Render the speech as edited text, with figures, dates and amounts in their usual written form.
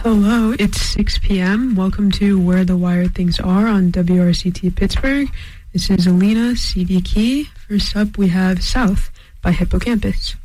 Hello, it's 6 p.m. Welcome to Where the Wired Things Are on WRCT Pittsburgh. This is Alina, CD Key. First up, we have South by Hippocampus.